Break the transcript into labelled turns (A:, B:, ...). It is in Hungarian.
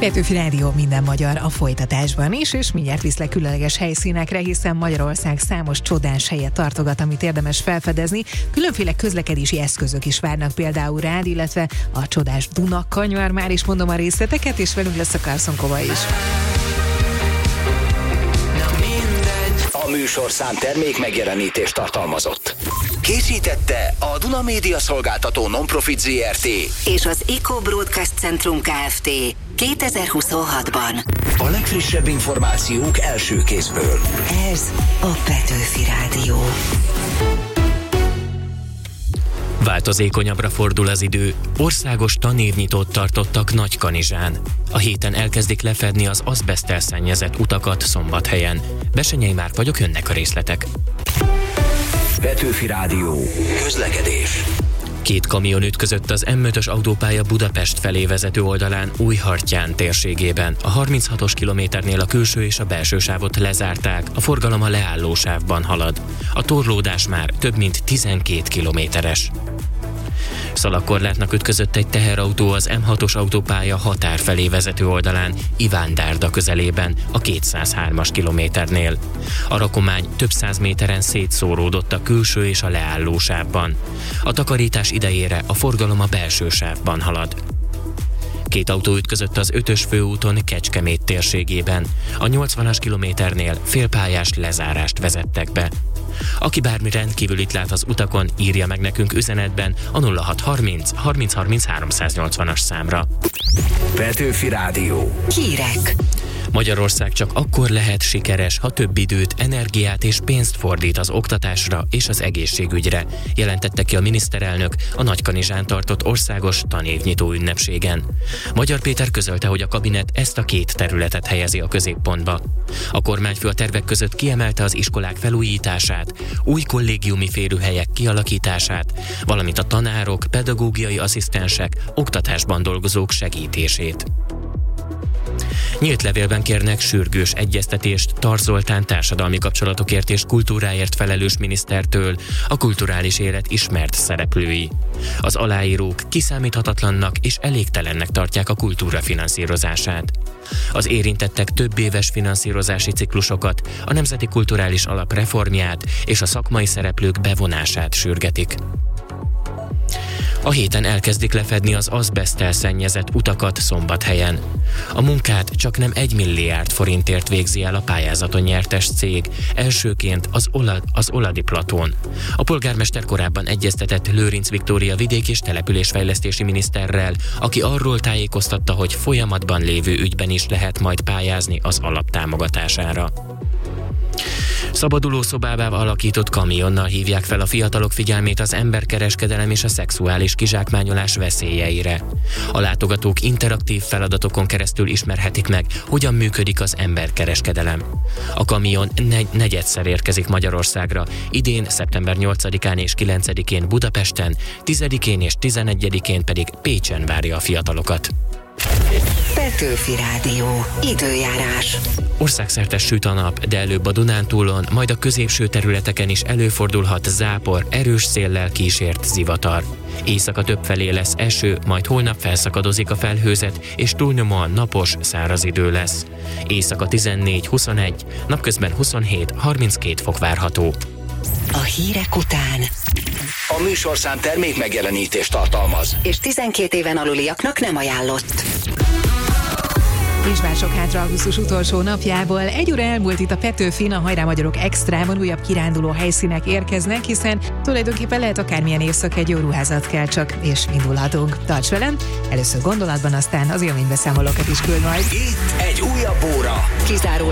A: Petőfi Rádió, minden magyar a folytatásban is, és mindjárt viszlek különleges helyszínekre, hiszen Magyarország számos csodás helyet tartogat, amit érdemes felfedezni. Különféle közlekedési eszközök is várnak például rád, illetve a csodás Duna-kanyar, már is mondom a részleteket, és velünk lesz a Carson Kova is.
B: A műsorszám termék megjelenítést tartalmazott. Készítette a Duna Média Szolgáltató Non-Profit Zrt.
C: és az Eco Broadcast Centrum Kft. 2026-ban.
B: A legfrissebb információk első kézből.
C: Ez a Petőfi Rádió.
D: Változékonyabbra fordul az idő. Országos tanévnyitót tartottak Nagykanizsán. A héten elkezdik lefedni az azbeszttel szennyezett utakat Szombathelyen. Besenyei Márk vagyok, jönnek a részletek.
B: Petőfi Rádió. Közlekedés.
D: 2 kamion ütközött az M5-ös autópálya Budapest felé vezető oldalán Újhartyán térségében. A 36-os kilométernél a külső és a belső sávot lezárták, a forgalom a leálló sávban halad. A torlódás már több mint 12 kilométeres. Szalagkorlátnak ütközött egy teherautó az M6-os autópálya Határ felé vezető oldalán, Ivándárda közelében, a 203-as kilométernél. A rakomány több 100 méteren szétszóródott a külső és a leálló sávban. A takarítás idejére a forgalom a belső sávban halad. 2 autó ütközött az 5-ös főúton Kecskemét térségében. A 80-as kilométernél félpályás lezárást vezettek be. Aki bármi rendkívülit lát az utakon, írja meg nekünk üzenetben a 0630 30 30 380-as számra.
B: Petőfi Rádió.
C: Hírek.
D: Magyarország csak akkor lehet sikeres, ha több időt, energiát és pénzt fordít az oktatásra és az egészségügyre, jelentette ki a miniszterelnök a Nagykanizsán tartott országos tanévnyitó ünnepségen. Magyar Péter közölte, hogy a kabinet ezt a 2 területet helyezi a középpontba. A kormányfő a tervek között kiemelte az iskolák felújítását, új kollégiumi férőhelyek kialakítását, valamint a tanárok, pedagógiai asszisztensek, oktatásban dolgozók segítését. Nyílt levélben kérnek sürgős egyeztetést Tar Zoltán társadalmi kapcsolatokért és kultúráért felelős minisztertől a kulturális élet ismert szereplői. Az aláírók kiszámíthatatlannak és elégtelennek tartják a kultúra finanszírozását. Az érintettek több éves finanszírozási ciklusokat, a Nemzeti Kulturális Alap reformját és a szakmai szereplők bevonását sürgetik. A héten elkezdik lefedni az azbeszttel szennyezett utakat Szombathelyen. A munkát csaknem 1 milliárd forintért végzi el a pályázaton nyertes cég, elsőként az Oladi platón. A polgármester korábban egyeztetett Lőrinc Viktória vidék- és településfejlesztési miniszterrel, aki arról tájékoztatta, hogy folyamatban lévő ügyben is lehet majd pályázni az alaptámogatására. Szabaduló szobává alakított kamionnal hívják fel a fiatalok figyelmét az emberkereskedelem és a szexuális kizsákmányolász veszélyeire. A látogatók interaktív feladatokon keresztül ismerhetik meg, hogyan működik az emberkereskedelem. A kamion negyedszer érkezik Magyarországra, idén szeptember 8-án és 9-én Budapesten, 10-én és 11-én pedig Pécsen várja a fiatalokat.
C: Petőfi Rádió. Időjárás.
D: Országszerte süt a nap, de előbb a Dunántúlon, majd a középső területeken is előfordulhat zápor, erős széllel kísért zivatar. Éjszaka többfelé lesz eső, majd holnap felszakadozik a felhőzet, és túlnyomóan napos, száraz idő lesz. Éjszaka 14-21, napközben 27-32 fok várható.
C: A hírek után.
B: A műsorszám termék megjelenítést tartalmaz.
C: És 12 éven aluliaknak nem ajánlott.
A: És már sok hátra augusztus utolsó napjából. 1 óra elmúlt itt a Petőfin, a Hajrá Magyarok Extrában újabb kiránduló helyszínek érkeznek, hiszen tulajdonképpen lehet akármilyen éjszaka, egy jó ruházat kell csak, és indulhatunk. Tarts velem, először gondolatban, aztán az élménybeszámolókat is küld majd.
B: Itt egy újabb óra.
C: Kizárólag